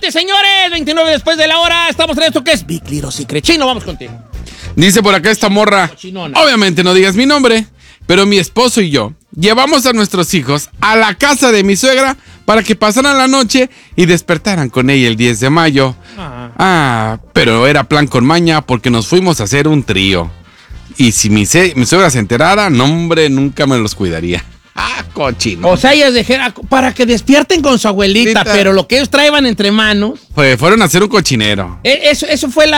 Martes, señores, 29 después de la hora. Estamos en esto que es Big Little Secret. Chino, vamos contigo. Dice por acá esta morra. Cochinona. Obviamente no digas mi nombre, pero mi esposo y yo llevamos a nuestros hijos a la casa de mi suegra para que pasaran la noche y despertaran con ella el 10 de mayo. Pero era plan con maña porque nos fuimos a hacer un trío. Y si mi suegra se enterara, no, hombre, nunca me los cuidaría. Cochino. O sea, ellas dijeron para que despierten con su abuelita, pero lo que ellos traían entre manos. Pues fueron a hacer un cochinero. Eso fue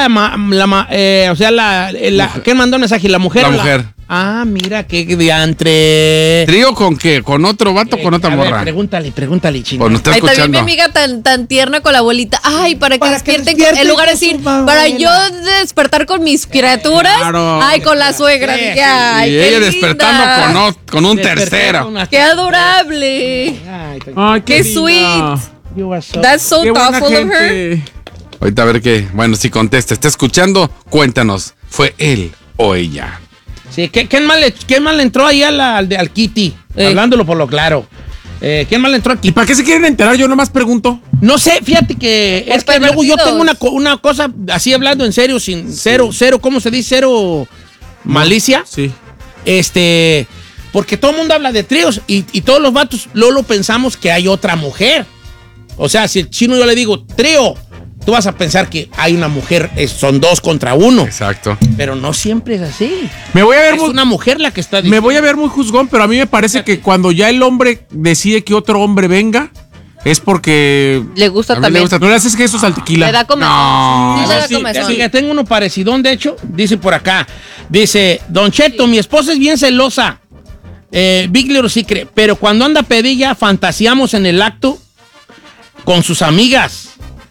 ¿quién mandó el mensaje? ¿La mujer? La mujer. Mira, qué diantre. ¿Trío con qué? ¿Con otro vato o con otra morra? Pregúntale, Chino. Pues no está Ahí escuchando. también mi amiga tan tierna con la abuelita. Ay, para que despierten en lugar de decir, para yo despertar con mis criaturas. Claro. Ay, con la suegra. Sí. Dije, ay, Y qué ella linda. despertando con un tercero. Qué adorable. Ay, Qué linda. sweet. That's so Qué buena thoughtful of her. gente. Ahorita a ver qué. Bueno, si contesta, está escuchando, cuéntanos. ¿Fue él o ella? Sí, ¿quién mal le entró ahí al Kitty? Hablándolo por lo claro. ¿Quién mal le entró aquí? ¿Y para qué se quieren enterar? Yo nomás pregunto. No sé, fíjate que es que luego yo tengo una cosa así hablando en serio, sin cero, ¿cómo se dice? Cero malicia. Sí. Porque todo el mundo habla de tríos y todos los vatos luego pensamos que hay otra mujer. O sea, si el chino yo le digo trío, tú vas a pensar que hay una mujer, son 2 contra 1. Exacto. Pero no siempre es así. Me voy a ver Es una mujer la que está diciendo. Me voy a ver muy juzgón, pero a mí me parece que cuando ya el hombre decide que otro hombre venga, es porque Le gusta A mí también. le gusta. no le haces que eso al tequila. Le da comezón. No. Sí, le da Sí, comezón. sí, tengo uno parecidón, de hecho, dice por acá. Dice, Don Cheto, mi esposa es bien celosa. Big Little Secret, pero cuando anda pedilla, fantaseamos en el acto con sus amigas.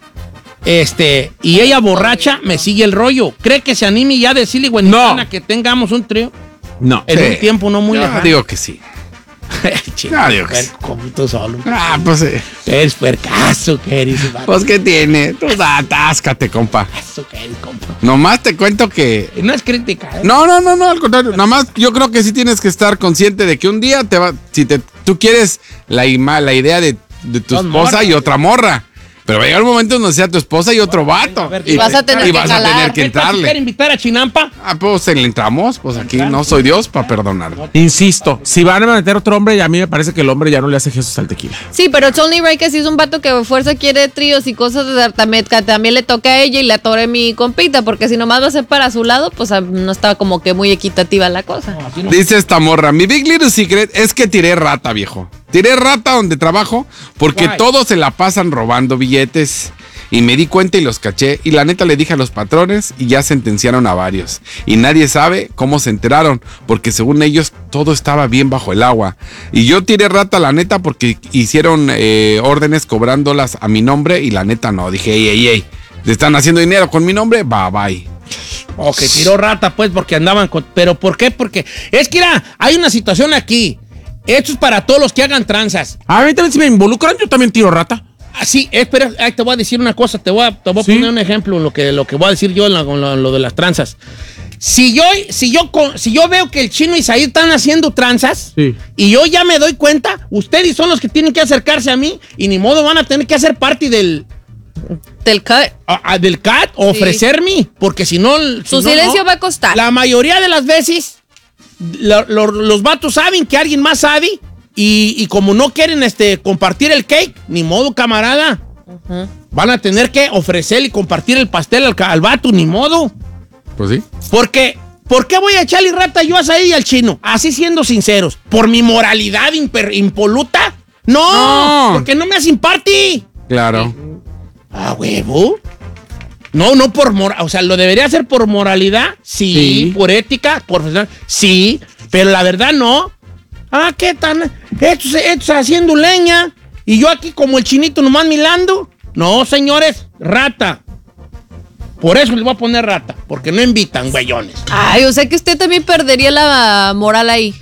Y ella borracha me sigue el rollo. ¿Cree que se anime ya a decirle, güey, No. que tengamos un trío? No. En Sí. un tiempo no muy Yo lejano. digo que sí. Chico, digo que sí. como tú solo. Pues sí. Eres puercazo que eres, vato. Pues, ¿qué tiene? Tú atáscate, compa. Puercazo que eres, compa. Nomás te cuento que... No es crítica, ¿eh? No, al contrario. Nomás yo creo que sí tienes que estar consciente de que un día tú quieres la idea de tu Dos esposa morras. y otra morra. Pero va a llegar un momento donde sea tu esposa y otro vato. A ver, Y vas a tener y que vas a calar. tener que ¿Qué tal si quiere entrarle. invitar a Chinampa? Pues le entramos. Pues aquí no soy Dios para perdonar. Insisto, si van a meter otro hombre, y a mí me parece que el hombre ya no le hace gestos al tequila. Sí, pero it's only right que si es un vato que a fuerza quiere tríos y cosas, que también le toca a ella y le atore mi compita, porque si nomás va a ser para su lado, pues no está como que muy equitativa la cosa. Dice esta morra, mi Big Little Secret es que tiré rata, viejo. Tiré rata donde trabajo porque Guay. todos se la pasan robando billetes. Y me di cuenta y los caché. Y la neta le dije a los patrones y ya sentenciaron a varios. Y nadie sabe cómo se enteraron. Porque según ellos todo estaba bien bajo el agua. Y yo tiré rata la neta porque hicieron órdenes cobrándolas a mi nombre. Y la neta no. Dije, ey. ¿Le están haciendo dinero con mi nombre? Bye. O que tiró rata, pues, porque andaban con... ¿Pero por qué? Porque es que, mira, hay una situación aquí. Esto es para todos los que hagan tranzas. A mí también si me involucran, yo también tiro rata. Sí, espera, te voy a decir una cosa. Te voy a Sí. poner un ejemplo en lo que voy a decir yo en lo de las tranzas. Si yo veo que el Chino y Said están haciendo tranzas, Sí. y yo ya me doy cuenta, ustedes son los que tienen que acercarse a mí y ni modo van a tener que hacer parte del CAT o ofrecerme, porque si no... Su silencio va a costar. La mayoría de las veces los vatos saben que alguien más sabe y como no quieren compartir el cake, ni modo, camarada. Van a tener que ofrecer y compartir el pastel al vato, ni modo. Pues sí. Porque, ¿por qué voy a echarle rata yo a Said y al Chino? Así siendo sinceros. ¿Por mi moralidad impoluta? No, porque no me hacen party. Claro. ¿A huevo? No por moral. O sea, ¿lo debería hacer por moralidad? Sí. ¿Por ética? ¿Por sí. Pero la verdad no. ¿Qué tan? Estos haciendo leña. Y yo aquí como el Chinito nomás milando. No, señores, rata. Por eso les voy a poner rata. Porque no invitan, güeyones. Ay, o sea que usted también perdería la moral ahí.